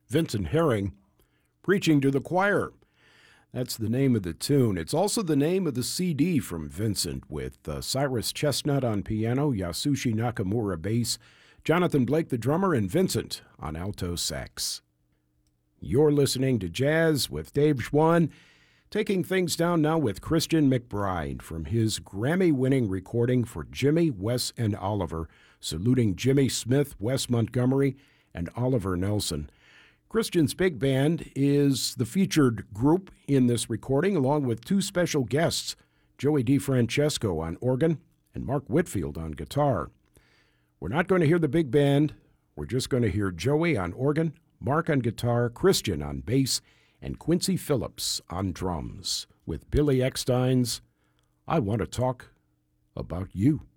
Vincent Herring, Preaching to the Choir. That's the name of the tune. It's also the name of the CD from Vincent, with Cyrus Chestnut on piano, Yasushi Nakamura bass, Jonathan Blake the drummer, and Vincent on alto sax. You're listening to Jazz with Dave Schwann, taking things down now with Christian McBride from his Grammy-winning recording for Jimmy, Wes, and Oliver, saluting Jimmy Smith, Wes Montgomery, and Oliver Nelson. Christian's big band is the featured group in this recording, along with two special guests, Joey DeFrancesco on organ and Mark Whitfield on guitar. We're not going to hear the big band. We're just going to hear Joey on organ, Mark on guitar, Christian on bass, and Quincy Phillips on drums, with Billy Eckstine's I Want to Talk About You.